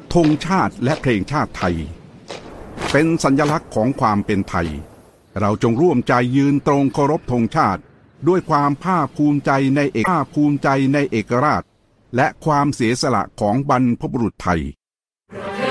ธงชาติและเพลงชาติไทยเป็นสัญลักษณ์ของความเป็นไทยเราจงร่วมใจยืนตรงเคารพธงชาติด้วยความภาคภูมิใจในเอกราชและความเสียสละของบรรพบุรุษไทย